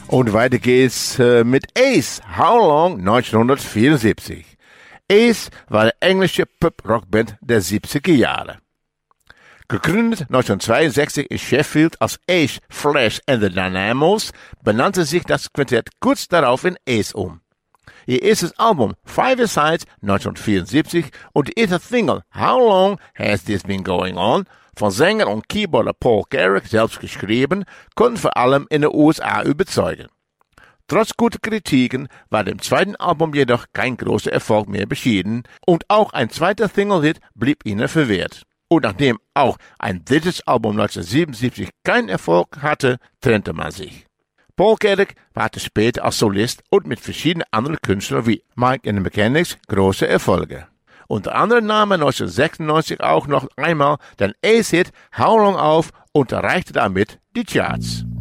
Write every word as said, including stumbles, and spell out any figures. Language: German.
Und weiter geht's äh, mit Ace, How Long, neunzehnhundertvierundsiebzig. Ace war eine englische Pop-Rockband der siebziger Jahre. Gegründet neunzehnhundertzweiundsechzig in Sheffield als Ace, Flash and the Dynamos, benannte sich das Quintett kurz darauf in Ace um. Ihr erstes Album Five Sides neunzehnhundertvierundsiebzig und die erste Single How Long Has This Been Going On von Sänger und Keyboarder Paul Carrack selbst geschrieben, konnten vor allem in den U S A überzeugen. Trotz guter Kritiken war dem zweiten Album jedoch kein großer Erfolg mehr beschieden und auch ein zweiter Single-Hit blieb ihnen verwehrt. Und nachdem auch ein drittes Album neunzehnhundertsiebenundsiebzig keinen Erfolg hatte, trennte man sich. Paul Carrack hatte später als Solist und mit verschiedenen anderen Künstlern wie Mike and the Mechanics große Erfolge. Unter anderem nahm er neunzehnhundertsechsundneunzig auch noch einmal den Ace-Hit How Long auf und erreichte damit die Charts.